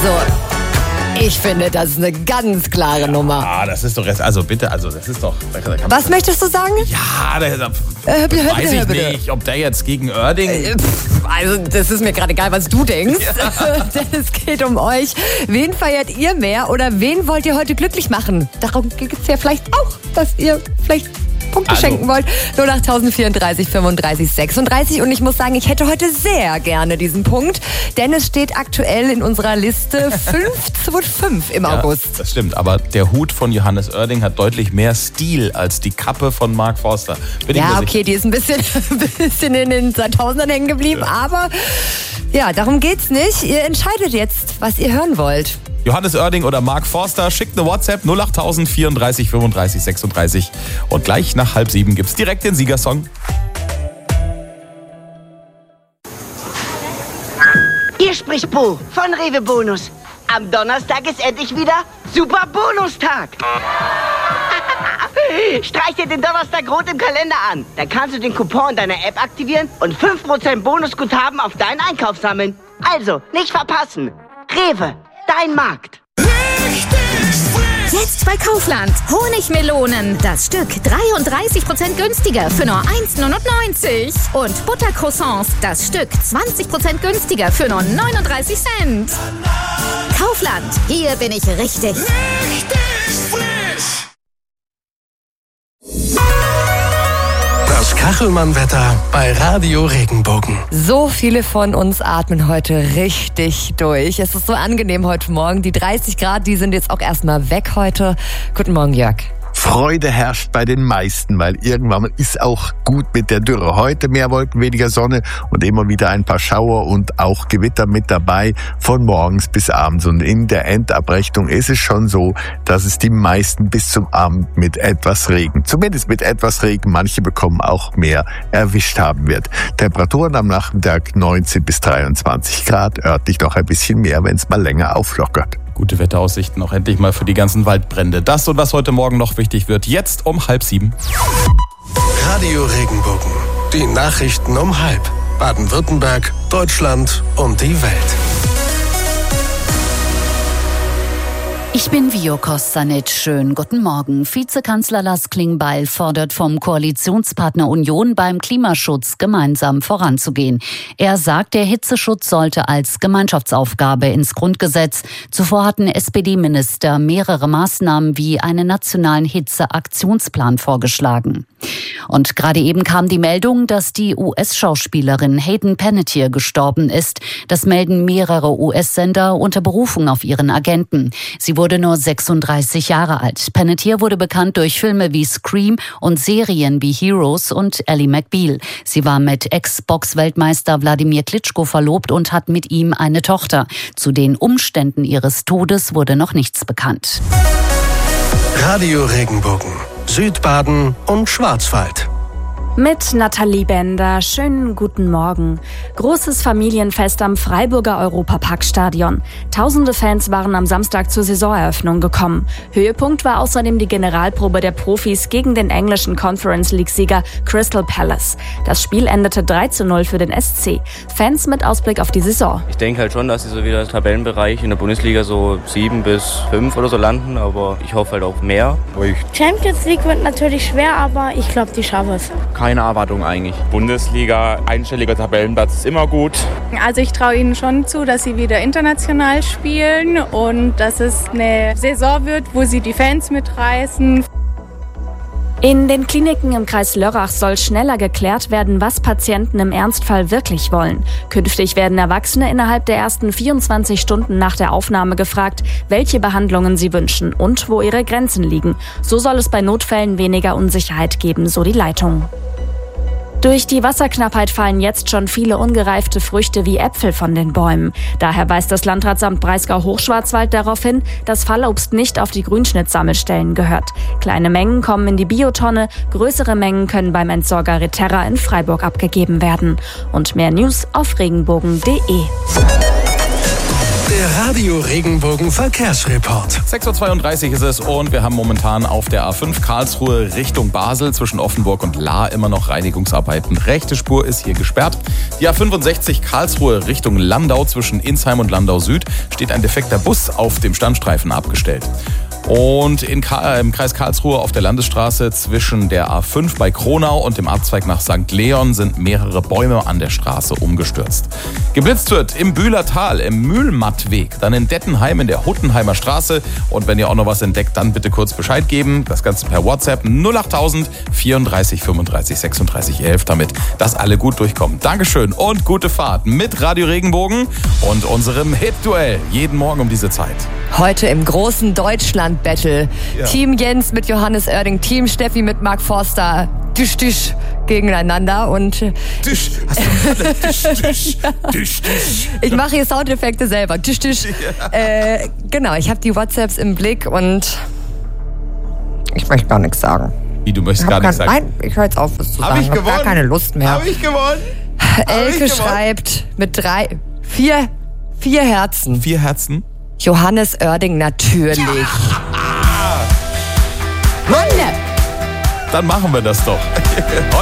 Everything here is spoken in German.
Also, ich finde, das ist eine ganz klare Nummer. Ah, das ist doch jetzt, also bitte, also das ist doch... Was möchtest du sagen? Ja, weiß ich nicht, ob der jetzt gegen Oerding... Also, das ist mir gerade egal, was du denkst. Ja. Denn es geht um euch. Wen feiert ihr mehr oder wen wollt ihr heute glücklich machen? Darum geht es ja vielleicht auch, dass ihr vielleicht Punkte schenken wollt. 08034 35 36. Und ich muss sagen, ich hätte heute sehr gerne diesen Punkt, denn es steht aktuell in unserer Liste 5-5 im August. Das stimmt, aber der Hut von Johannes Oerding hat deutlich mehr Stil als die Kappe von Mark Forster. Ja, okay, die ist ein bisschen in den 2000ern hängen geblieben, aber ja, darum geht's nicht. Ihr entscheidet jetzt, was ihr hören wollt. Johannes Oerding oder Mark Forster, schickt eine WhatsApp 08034 35 36 und gleich nach 6:30 gibt's direkt den Siegersong. Hier spricht Bo von Rewe Bonus. Am Donnerstag ist endlich wieder Super Bonustag. Streich dir den Donnerstag rot im Kalender an. Dann kannst du den Coupon in deiner App aktivieren und 5% Bonusguthaben auf deinen Einkauf sammeln. Also, nicht verpassen. Rewe, dein Markt. Jetzt bei Kaufland. Honigmelonen. Das Stück 33% günstiger für nur 1,99. Und Buttercroissants. Das Stück 20% günstiger für nur 39 Cent. Kaufland. Hier bin ich richtig. Das Kachelmann-Wetter bei Radio Regenbogen. So viele von uns atmen heute richtig durch. Es ist so angenehm heute Morgen. Die 30 Grad, die sind jetzt auch erstmal weg heute. Guten Morgen, Jörg. Freude herrscht bei den meisten, weil irgendwann ist auch gut mit der Dürre. Heute mehr Wolken, weniger Sonne und immer wieder ein paar Schauer und auch Gewitter mit dabei von morgens bis abends. Und in der Endabrechnung ist es schon so, dass es die meisten bis zum Abend mit etwas Regen, zumindest mit etwas Regen, manche bekommen auch mehr, erwischt haben wird. Temperaturen am Nachmittag 19 bis 23 Grad, örtlich noch ein bisschen mehr, wenn es mal länger auflockert. Gute Wetteraussichten auch endlich mal für die ganzen Waldbrände. Das und was heute Morgen noch wichtig wird, jetzt um 6:30. Radio Regenbogen. Die Nachrichten um 6:30. Baden-Württemberg, Deutschland und die Welt. Ich bin Vio Kostanic. Schönen guten Morgen. Vizekanzler Lars Klingbeil fordert vom Koalitionspartner Union beim Klimaschutz gemeinsam voranzugehen. Er sagt, der Hitzeschutz sollte als Gemeinschaftsaufgabe ins Grundgesetz. Zuvor hatten SPD-Minister mehrere Maßnahmen wie einen nationalen Hitzeaktionsplan vorgeschlagen. Und gerade eben kam die Meldung, dass die US-Schauspielerin Hayden Panettiere gestorben ist. Das melden mehrere US-Sender unter Berufung auf ihren Agenten. Sie wurde nur 36 Jahre alt. Panettiere wurde bekannt durch Filme wie Scream und Serien wie Heroes und Ally McBeal. Sie war mit Ex-Box-Weltmeister Wladimir Klitschko verlobt und hat mit ihm eine Tochter. Zu den Umständen ihres Todes wurde noch nichts bekannt. Radio Regenbogen. Südbaden und Schwarzwald. Mit Nathalie Bender. Schönen guten Morgen. Großes Familienfest am Freiburger Europaparkstadion. Tausende Fans waren am Samstag zur Saisoneröffnung gekommen. Höhepunkt war außerdem die Generalprobe der Profis gegen den englischen Conference League-Sieger Crystal Palace. Das Spiel endete 3:0 für den SC. Fans mit Ausblick auf die Saison. Ich denke halt schon, dass sie so wieder im Tabellenbereich in der Bundesliga so 7 bis 5 oder so landen, aber ich hoffe halt auf mehr. Champions League wird natürlich schwer, aber ich glaube, die schaffen es. Keine Erwartung eigentlich. Bundesliga, einstelliger Tabellenplatz ist immer gut. Also ich traue ihnen schon zu, dass sie wieder international spielen und dass es eine Saison wird, wo sie die Fans mitreißen. In den Kliniken im Kreis Lörrach soll schneller geklärt werden, was Patienten im Ernstfall wirklich wollen. Künftig werden Erwachsene innerhalb der ersten 24 Stunden nach der Aufnahme gefragt, welche Behandlungen sie wünschen und wo ihre Grenzen liegen. So soll es bei Notfällen weniger Unsicherheit geben, so die Leitung. Durch die Wasserknappheit fallen jetzt schon viele ungereifte Früchte wie Äpfel von den Bäumen. Daher weist das Landratsamt Breisgau-Hochschwarzwald darauf hin, dass Fallobst nicht auf die Grünschnittsammelstellen gehört. Kleine Mengen kommen in die Biotonne, größere Mengen können beim Entsorger Reterra in Freiburg abgegeben werden. Und mehr News auf regenbogen.de. Der Radio Regenbogen Verkehrsreport. 6.32 Uhr ist es und wir haben momentan auf der A5 Karlsruhe Richtung Basel zwischen Offenburg und Lahr immer noch Reinigungsarbeiten. Rechte Spur ist hier gesperrt. Die A65 Karlsruhe Richtung Landau zwischen Insheim und Landau Süd steht ein defekter Bus auf dem Standstreifen abgestellt. Und im Kreis Karlsruhe auf der Landesstraße zwischen der A5 bei Kronau und dem Abzweig nach St. Leon sind mehrere Bäume an der Straße umgestürzt. Geblitzt wird im Bühlertal, im Mühlmattweg, dann in Dettenheim in der Huttenheimer Straße. Und wenn ihr auch noch was entdeckt, dann bitte kurz Bescheid geben. Das Ganze per WhatsApp 08000 34 35 36 11, damit dass alle gut durchkommen. Dankeschön und gute Fahrt mit Radio Regenbogen und unserem Hit-Duell jeden Morgen um diese Zeit. Heute im großen Deutschland-Battle. Ja. Team Jens mit Johannes Oerding, Team Steffi mit Mark Forster. Tisch, Tisch gegeneinander und Tisch, hast du Tisch, Tisch, Tisch, Tisch. Ich mache hier Soundeffekte selber. Tisch, Tisch. Ja. Genau, ich habe die WhatsApps im Blick und ich möchte gar nichts sagen. Wie, du möchtest gar nichts sagen? Nein, ich höre jetzt auf, was zu sagen. Ich habe gar keine Lust mehr. Habe ich gewonnen? Elke schreibt mit 4 Herzen. 4 Herzen? Johannes Oerding natürlich. Ja. Mann! Dann machen wir das doch.